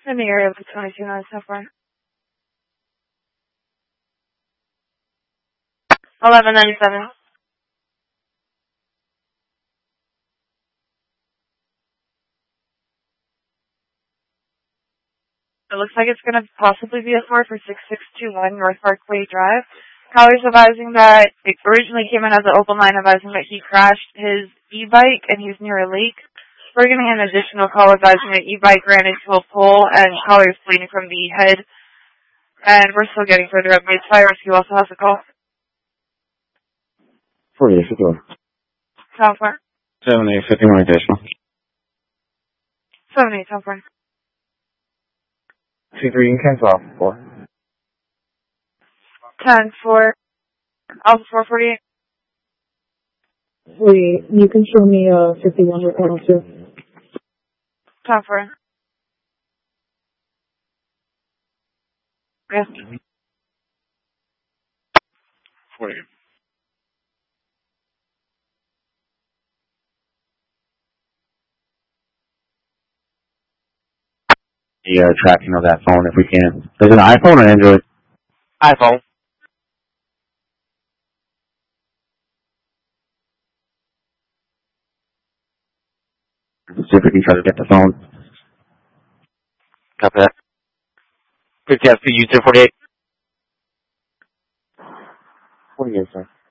In the area of the 22 so far. 1197. It looks like it's going to possibly be a 4 for 6621 North Parkway Drive. Caller's advising that it originally came in as an Opel 9, advising that he crashed his e-bike and he's near a lake. We're getting an additional call advising that e-bike ran into a pole and caller is bleeding from the head. And we're still getting further updates. Fire Rescue also has a call. 4851. South Park. 7851 additional. 78 South Park. C3, you can cancel off 4. 10-4. Alpha 448. 48. You can show me 51 with 102. 10-4. Yeah. 40. The tracking of that phone if we can. Is it an iPhone or Android? iPhone. See if we can try to get the phone. Copy that. 50 SP, U248. 48, sir.